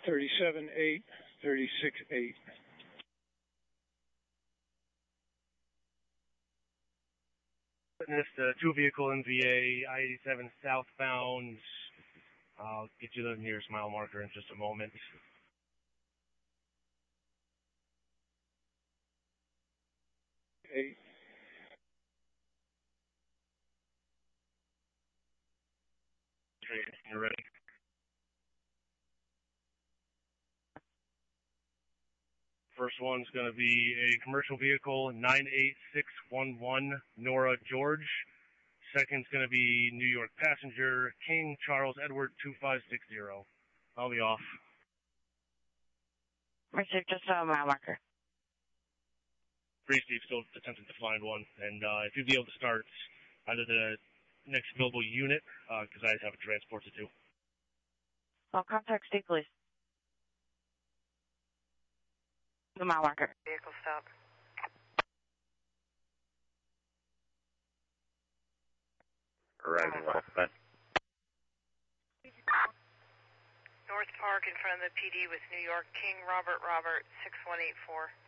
37-8, 36-8. Witnessed a two-vehicle NVA, I-87 southbound. I'll get you the nearest mile marker in just a moment. Eight. You're ready. First one's going to be a commercial vehicle, 98611 Nora George. Second's going to be New York passenger, King Charles Edward 2560. I'll be off. Richard, just a mile marker. Free Steve still attempting to find one, and if you'd be able to start either the next available unit, because I have a transport to do. Well, contact State Police. The mile marker. Vehicle stop. Arriving well, but North Park in front of the PD with New York King Robert 6184.